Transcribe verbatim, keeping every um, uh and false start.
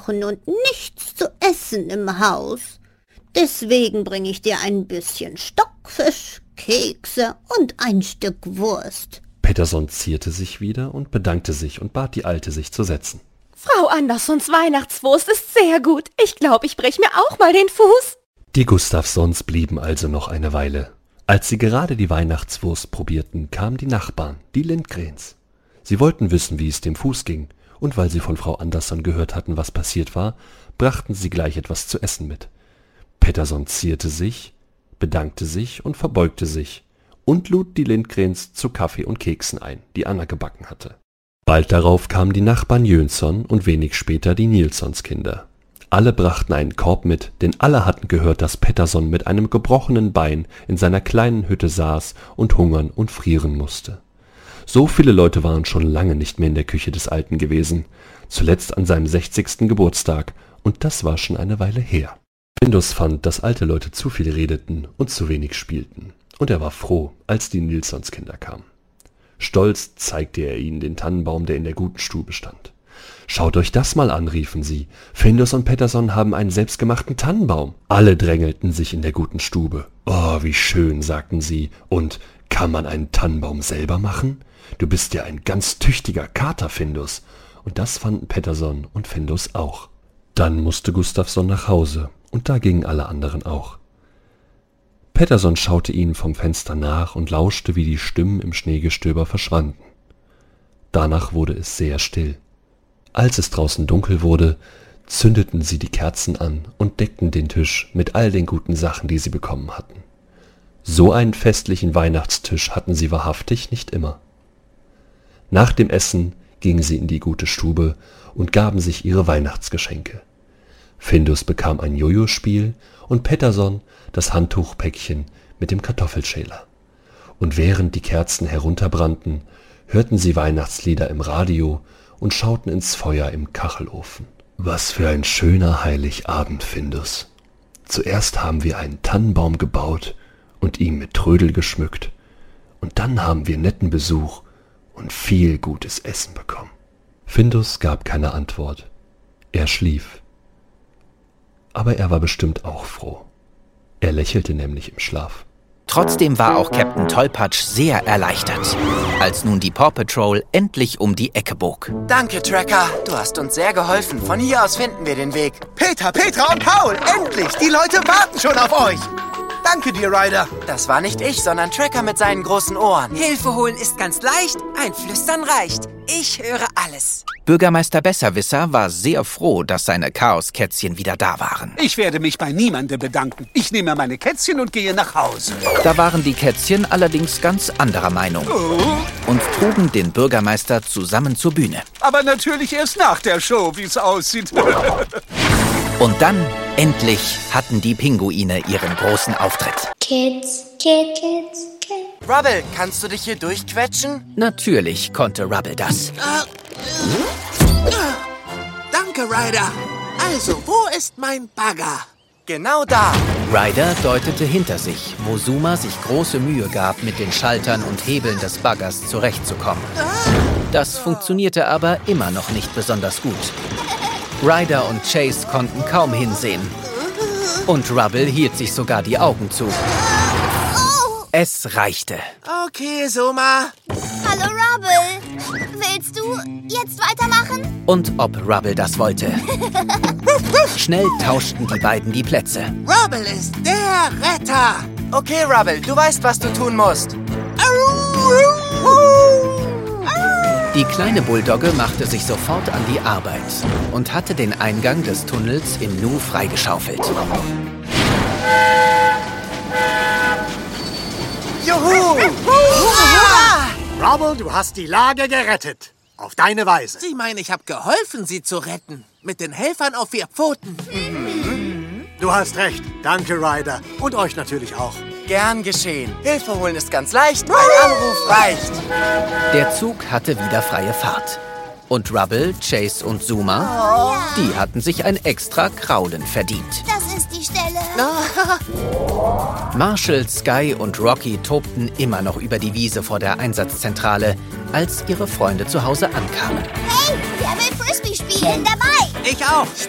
kochen und nichts zu essen im Haus. Deswegen bringe ich dir ein bisschen Stockfisch, Kekse und ein Stück Wurst.« Petterson zierte sich wieder und bedankte sich und bat die Alte, sich zu setzen. »Frau Anderssons Weihnachtswurst ist sehr gut. Ich glaube, ich brech mir auch mal den Fuß.« Die Gustafssons blieben also noch eine Weile. Als sie gerade die Weihnachtswurst probierten, kamen die Nachbarn, die Lindgrens. Sie wollten wissen, wie es dem Fuß ging, und weil sie von Frau Andersson gehört hatten, was passiert war, brachten sie gleich etwas zu essen mit. Petterson zierte sich, bedankte sich und verbeugte sich und lud die Lindgrens zu Kaffee und Keksen ein, die Anna gebacken hatte. Bald darauf kamen die Nachbarn Jönsson und wenig später die Nilssons Kinder. Alle brachten einen Korb mit, denn alle hatten gehört, dass Petterson mit einem gebrochenen Bein in seiner kleinen Hütte saß und hungern und frieren musste. So viele Leute waren schon lange nicht mehr in der Küche des Alten gewesen, zuletzt an seinem sechzigsten Geburtstag, und das war schon eine Weile her. Findus fand, dass alte Leute zu viel redeten und zu wenig spielten, und er war froh, als die Nilssons Kinder kamen. Stolz zeigte er ihnen den Tannenbaum, der in der guten Stube stand. »Schaut euch das mal an«, riefen sie. »Findus und Petterson haben einen selbstgemachten Tannenbaum.« Alle drängelten sich in der guten Stube. »Oh, wie schön«, sagten sie. »Und kann man einen Tannenbaum selber machen? Du bist ja ein ganz tüchtiger Kater, Findus.« Und das fanden Petterson und Findus auch. Dann musste Gustafsson nach Hause, und da gingen alle anderen auch. Petterson schaute ihnen vom Fenster nach und lauschte, wie die Stimmen im Schneegestöber verschwanden. Danach wurde es sehr still. Als es draußen dunkel wurde, zündeten sie die Kerzen an und deckten den Tisch mit all den guten Sachen, die sie bekommen hatten. So einen festlichen Weihnachtstisch hatten sie wahrhaftig nicht immer. Nach dem Essen gingen sie in die gute Stube und gaben sich ihre Weihnachtsgeschenke. Findus bekam ein Jojo-Spiel und Petterson das Handtuchpäckchen mit dem Kartoffelschäler. Und während die Kerzen herunterbrannten, hörten sie Weihnachtslieder im Radio und schauten ins Feuer im Kachelofen. »Was für ein schöner Heiligabend, Findus. Zuerst haben wir einen Tannenbaum gebaut und ihn mit Trödel geschmückt. Und dann haben wir netten Besuch und viel gutes Essen bekommen.« Findus gab keine Antwort. Er schlief. Aber er war bestimmt auch froh. Er lächelte nämlich im Schlaf. Trotzdem war auch Captain Tollpatsch sehr erleichtert, als nun die Paw Patrol endlich um die Ecke bog. Danke, Tracker. Du hast uns sehr geholfen. Von hier aus finden wir den Weg. Peter, Petra und Paul, endlich! Die Leute warten schon auf euch. Danke dir, Ryder. Das war nicht ich, sondern Tracker mit seinen großen Ohren. Hilfe holen ist ganz leicht, ein Flüstern reicht. Ich höre alles. Bürgermeister Besserwisser war sehr froh, dass seine Chaoskätzchen wieder da waren. Ich werde mich bei niemandem bedanken. Ich nehme meine Kätzchen und gehe nach Hause. Da waren die Kätzchen allerdings ganz anderer Meinung Oh. und trugen den Bürgermeister zusammen zur Bühne. Aber natürlich erst nach der Show, wie es aussieht. Und dann, endlich, hatten die Pinguine ihren großen Auftritt. Kids, Kids, Kids, Kids. Rubble, kannst du dich hier durchquetschen? Natürlich konnte Rubble das. Danke, Ryder. Also, wo ist mein Bagger? Genau da. Ryder deutete hinter sich, wo Zuma sich große Mühe gab, mit den Schaltern und Hebeln des Baggers zurechtzukommen. Das funktionierte aber immer noch nicht besonders gut. Ryder und Chase konnten kaum hinsehen. Und Rubble hielt sich sogar die Augen zu. Es reichte. Okay, Zuma. Hallo, Rubble. Willst du jetzt weitermachen? Und ob Rubble das wollte. Schnell tauschten die beiden die Plätze. Rubble ist der Retter. Okay, Rubble, du weißt, was du tun musst. Die kleine Bulldogge machte sich sofort an die Arbeit und hatte den Eingang des Tunnels im Nu freigeschaufelt. Juhu! Rubble, du hast die Lage gerettet. Auf deine Weise. Sie meinen, ich habe geholfen, sie zu retten. Mit den Helfern auf vier Pfoten. Du hast recht. Danke, Ryder. Und euch natürlich auch. Gern geschehen. Hilfe holen ist ganz leicht. Ein Anruf reicht. Der Zug hatte wieder freie Fahrt. Und Rubble, Chase und Zuma, die hatten sich ein extra Kraulen verdient. Das ist die Stelle. Marshall, Sky und Rocky tobten immer noch über die Wiese vor der Einsatzzentrale, als ihre Freunde zu Hause ankamen. Hey, wer will Frisbee spielen? Dabei. Ich auch.